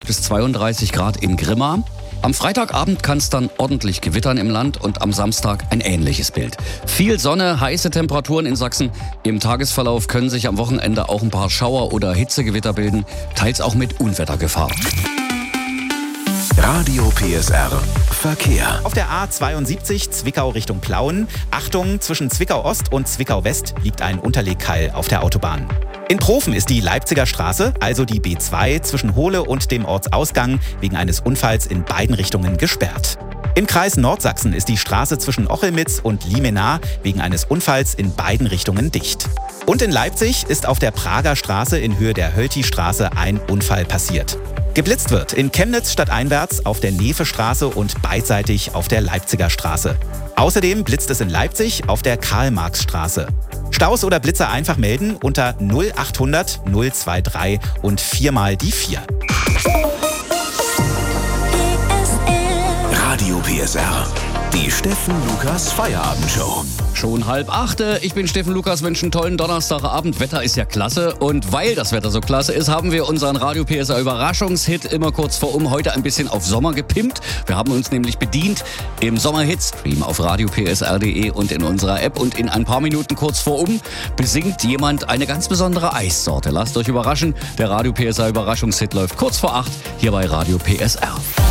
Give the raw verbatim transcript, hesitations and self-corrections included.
bis zweiunddreißig Grad in Grimma. Am Freitagabend kann es dann ordentlich gewittern im Land und am Samstag ein ähnliches Bild. Viel Sonne, heiße Temperaturen in Sachsen. Im Tagesverlauf können sich am Wochenende auch ein paar Schauer- oder Hitzegewitter bilden, teils auch mit Unwettergefahr. Radio P S R Verkehr. Auf der A zweiundsiebzig Zwickau Richtung Plauen. Achtung, zwischen Zwickau Ost und Zwickau West liegt ein Unterlegkeil auf der Autobahn. In Profen ist die Leipziger Straße, also die B zwei, zwischen Hohle und dem Ortsausgang wegen eines Unfalls in beiden Richtungen gesperrt. Im Kreis Nordsachsen ist die Straße zwischen Ochelmitz und Liemenar wegen eines Unfalls in beiden Richtungen dicht. Und in Leipzig ist auf der Prager Straße in Höhe der Hölti-Straße ein Unfall passiert. Geblitzt wird in Chemnitz stadteinwärts auf der Nefe-Straße und beidseitig auf der Leipziger Straße. Außerdem blitzt es in Leipzig auf der Karl-Marx-Straße. Staus oder Blitzer einfach melden unter null achthundert null drei drei und viermal die vier. Radio P S R. Die Steffen Lukas Feierabendshow. Schon halb acht. Ich bin Steffen Lukas, wünsche einen tollen Donnerstagabend. Wetter ist ja klasse. Und weil das Wetter so klasse ist, haben wir unseren Radio P S R Überraschungshit immer kurz vor um heute ein bisschen auf Sommer gepimpt. Wir haben uns nämlich bedient im Sommerhit-Stream auf radio p s r punkt d e und in unserer App. Und in ein paar Minuten kurz vor um besingt jemand eine ganz besondere Eissorte. Lasst euch überraschen. Der Radio P S R Überraschungshit läuft kurz vor acht hier bei Radio P S R.